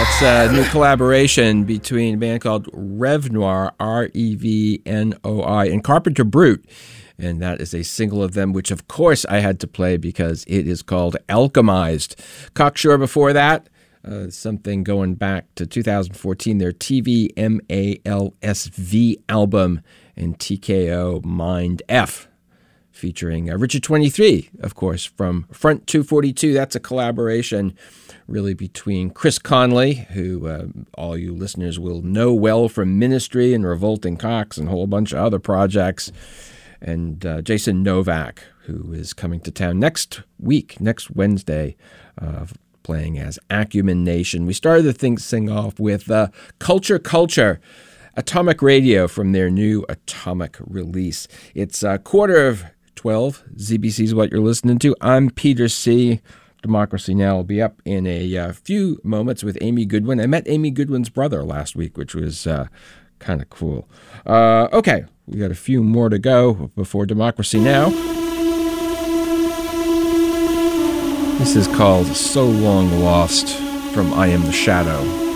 That's a new collaboration between a band called Revnoi, Revnoi, and Carpenter Brut. And that is a single of them, which of course I had to play because it is called Alchemized. Cocksure before that, something going back to 2014, their TVMALSV album, and TKO Mind F, featuring Richard 23, of course, from Front 242. That's a collaboration really between Chris Conley, who all you listeners will know well from Ministry and Revolting Cocks and a whole bunch of other projects, and Jason Novak, who is coming to town next Wednesday, playing as Acumen Nation. We started the thing off with Culture, Atomic Radio from their new Atomic release. It's 11:45. ZBC is what you're listening to. I'm Peter C. Democracy Now! Will be up in a few moments with Amy Goodwin. I met Amy Goodwin's brother last week, which was kind of cool. Okay, we got a few more to go before Democracy Now! This is called So Long Lost from I Am the Shadow.